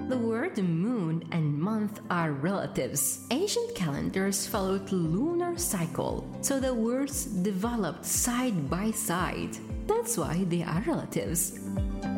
The word moon and month are relatives. Ancient calendars followed the lunar cycle, so the words developed side by side. That's why they are relatives.